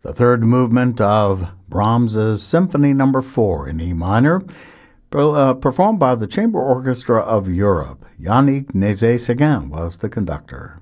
the third movement of Brahms's Symphony No. 4 in E minor, performed by the Chamber Orchestra of Europe. Yannick Nézet-Séguin was the conductor.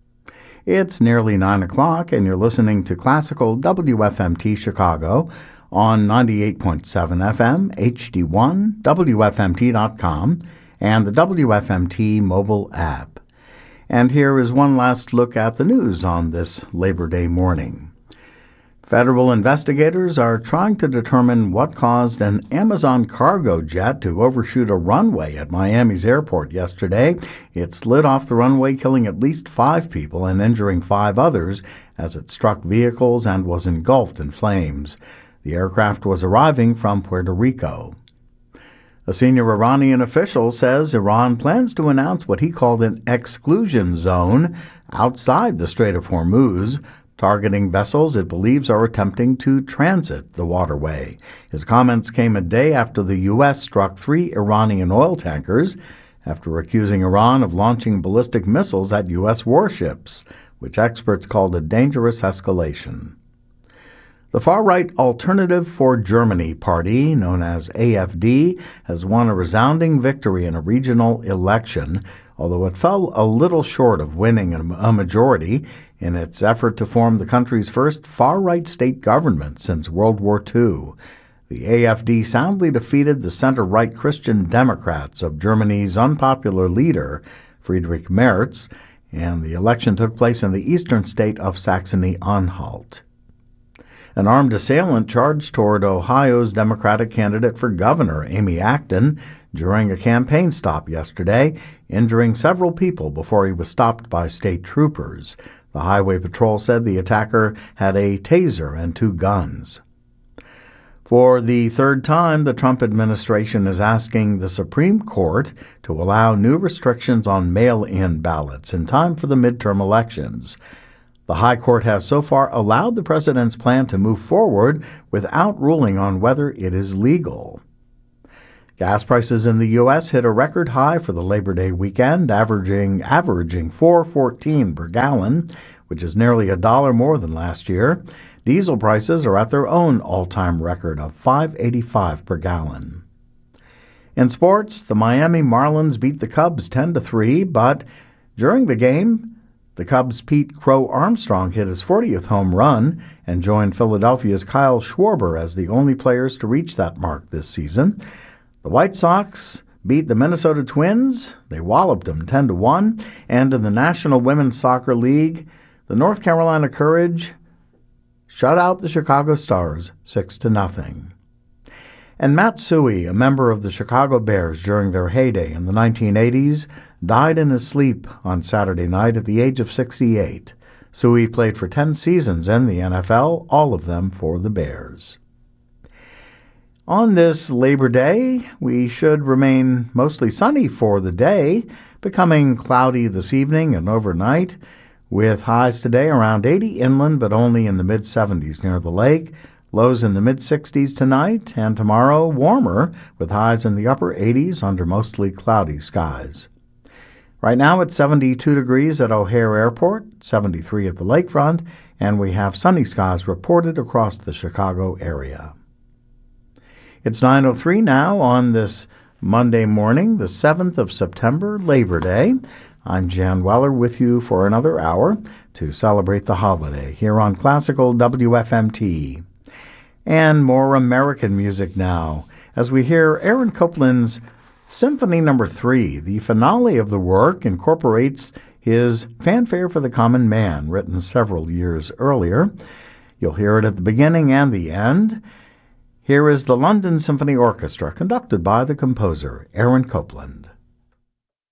It's nearly 9 o'clock, and you're listening to Classical WFMT Chicago on 98.7 FM, HD1, WFMT.com, and the WFMT mobile app. And here is one last look at the news on this Labor Day morning. Federal investigators are trying to determine what caused an Amazon cargo jet to overshoot a runway at Miami's airport yesterday. It slid off the runway, killing at least 5 people and injuring 5 others as it struck vehicles and was engulfed in flames. The aircraft was arriving from Puerto Rico. A senior Iranian official says Iran plans to announce what he called an exclusion zone outside the Strait of Hormuz, targeting vessels it believes are attempting to transit the waterway. His comments came a day after the U.S. struck 3 Iranian oil tankers after accusing Iran of launching ballistic missiles at U.S. warships, which experts called a dangerous escalation. The far-right Alternative for Germany party, known as AfD, has won a resounding victory in a regional election, although it fell a little short of winning a majority in its effort to form the country's first far-right state government since World War II. The AfD soundly defeated the center-right Christian Democrats of Germany's unpopular leader, Friedrich Merz, and the election took place in the eastern state of Saxony-Anhalt. An armed assailant charged toward Ohio's Democratic candidate for governor, Amy Acton, during a campaign stop yesterday, injuring several people before he was stopped by state troopers. The Highway Patrol said the attacker had a taser and 2 guns. For the third time, the Trump administration is asking the Supreme Court to allow new restrictions on mail-in ballots in time for the midterm elections. The High Court has so far allowed the president's plan to move forward without ruling on whether it is legal. Gas prices in the U.S. hit a record high for the Labor Day weekend, averaging $4.14 per gallon, which is nearly $1 more than last year. Diesel prices are at their own all-time record of $5.85 per gallon. In sports, the Miami Marlins beat the Cubs 10-3, but during the game, the Cubs' Pete Crow Armstrong hit his 40th home run and joined Philadelphia's Kyle Schwarber as the only players to reach that mark this season. The White Sox beat the Minnesota Twins. They walloped them 10-1. And in the National Women's Soccer League, the North Carolina Courage shut out the Chicago Stars 6-0. And Matt Suhey, a member of the Chicago Bears during their heyday in the 1980s, died in his sleep on Saturday night at the age of 68. Suhey played for 10 seasons in the NFL, all of them for the Bears. On this Labor Day, we should remain mostly sunny for the day, becoming cloudy this evening and overnight, with highs today around 80 inland but only in the mid-70s near the lake, lows in the mid-60s tonight, and tomorrow warmer with highs in the upper 80s under mostly cloudy skies. Right now it's 72 degrees at O'Hare Airport, 73 at the lakefront, and we have sunny skies reported across the Chicago area. It's 9:03 now on this Monday morning, the 7th of September, Labor Day. I'm Jan Weller with you for another hour to celebrate the holiday here on Classical WFMT. And more American music now, as we hear Aaron Copland's Symphony No. 3. The finale of the work incorporates his Fanfare for the Common Man, written several years earlier. You'll hear it at the beginning and the end. Here is the London Symphony Orchestra, conducted by the composer Aaron Copland.